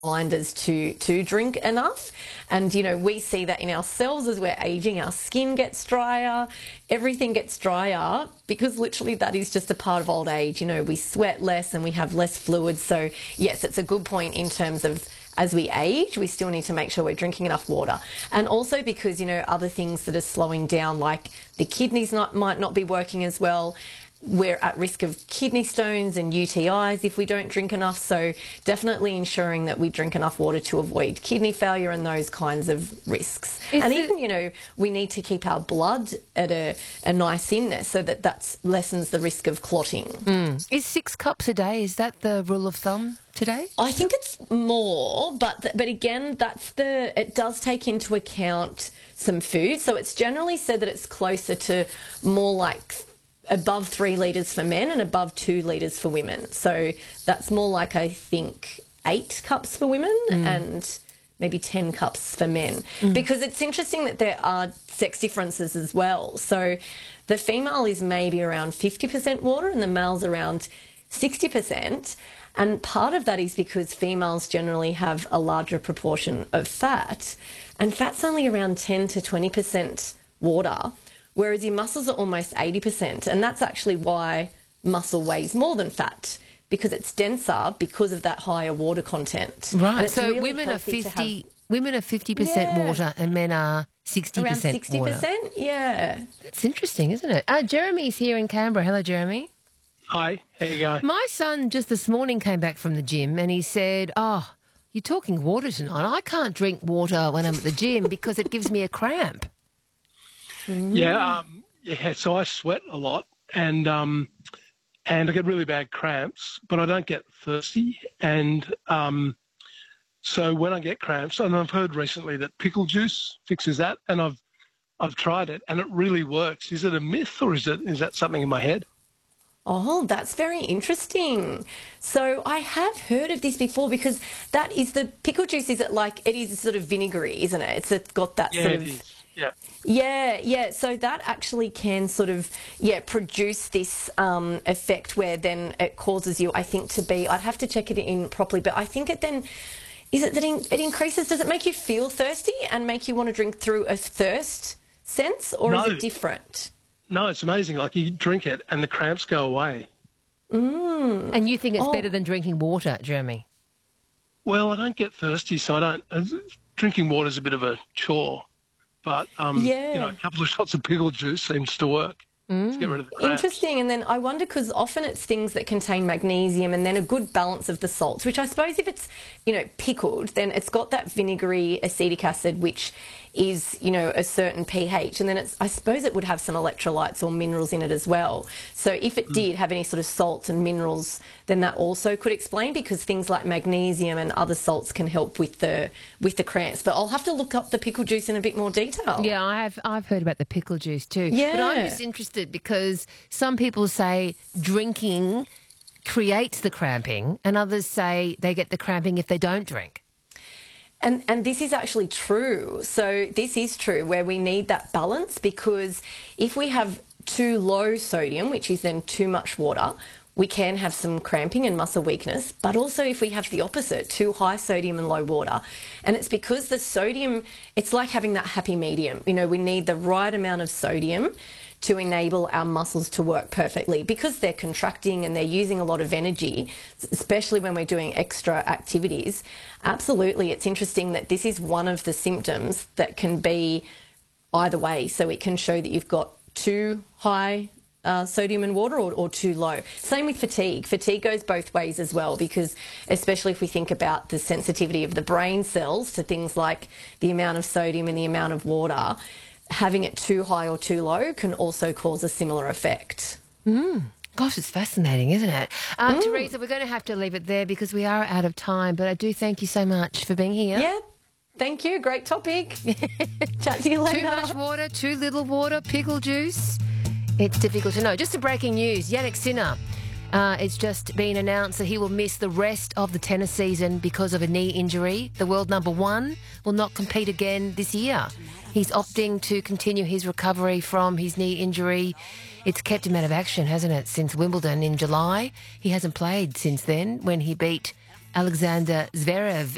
reminders to drink enough. And, we see that in ourselves as we're aging. Our skin gets drier, everything gets drier because literally that is just a part of old age. We sweat less and we have less fluids. So, yes, it's a good point in terms of as we age, we still need to make sure we're drinking enough water. And also because, other things that are slowing down, like the kidneys might not be working as well. We're at risk of kidney stones and UTIs if we don't drink enough. So definitely ensuring that we drink enough water to avoid kidney failure and those kinds of risks. Even, we need to keep our blood at a nice thinness so that lessens the risk of clotting. Is 6 cups a day, is that the rule of thumb today? I think it's more, but again, it does take into account some food. So it's generally said that it's closer to more like above 3 litres for men and above 2 litres for women. So that's more like, I think, 8 cups for women and maybe 10 cups for men. Because it's interesting that there are sex differences as well. So the female is maybe around 50% water and the male's around 60%. And part of that is because females generally have a larger proportion of fat, and fat's only around 10 to 20% water, whereas your muscles are almost 80%. And that's actually why muscle weighs more than fat, because it's denser because of that higher water content. Right. So really women are 50% water and men are 60% around 60%, water. Yeah. It's interesting, isn't it? Jeremy's here in Canberra. Hello, Jeremy. Hi, how you going? My son just this morning came back from the gym and he said, you're talking water tonight. I can't drink water when I'm at the gym because it gives me a cramp. Yeah, so I sweat a lot and I get really bad cramps, but I don't get thirsty. And so when I get cramps, and I've heard recently that pickle juice fixes that, and I've tried it and it really works. Is it a myth or is that something in my head? Oh, that's very interesting. So I have heard of this before because that is the pickle juice. Is it like it is sort of vinegary, isn't it? It's got that sort of. It is. Yeah. Yeah. So that actually can sort of, produce this effect where then it causes you, I think, to be, I'd have to check it in properly, but I think it then, is it that it increases, does it make you feel thirsty and make you want to drink through a thirst sense, or is it different? No, it's amazing. Like you drink it and the cramps go away. And you think it's better than drinking water, Jeremy? Well, I don't get thirsty, so I don't. Drinking water is a bit of a chore. But, a couple of shots of pickle juice seems to work to get rid of the cramps. Interesting. And then I wonder, because often it's things that contain magnesium and then a good balance of the salts, which I suppose if it's, pickled, then it's got that vinegary acetic acid, which is, a certain pH. And then I suppose it would have some electrolytes or minerals in it as well. So if it did have any sort of salts and minerals, then that also could explain, because things like magnesium and other salts can help with the cramps. But I'll have to look up the pickle juice in a bit more detail. Yeah, I've heard about the pickle juice too. Yeah. But I'm just interested because some people say drinking creates the cramping and others say they get the cramping if they don't drink. And this is actually true. So this is true where we need that balance, because if we have too low sodium, which is then too much water, we can have some cramping and muscle weakness. But also if we have the opposite, too high sodium and low water. And it's because the sodium, it's like having that happy medium. We need the right amount of sodium to enable our muscles to work perfectly, because they're contracting and they're using a lot of energy, especially when we're doing extra activities. Absolutely, it's interesting that this is one of the symptoms that can be either way. So it can show that you've got too high sodium and water or too low. Same with fatigue. Fatigue goes both ways as well, because especially if we think about the sensitivity of the brain cells to things like the amount of sodium and the amount of water, having it too high or too low can also cause a similar effect. Gosh, it's fascinating, isn't it? Teresa, we're going to have to leave it there because we are out of time, but I do thank you so much for being here. Yeah, thank you. Great topic. Chat to you later. Too much water, too little water, pickle juice. It's difficult to know. Just some breaking news. Jannik Sinner. It's just been announced that he will miss the rest of the tennis season because of a knee injury. The world number 1 will not compete again this year. He's opting to continue his recovery from his knee injury. It's kept him out of action, hasn't it, since Wimbledon in July. He hasn't played since then, when he beat Alexander Zverev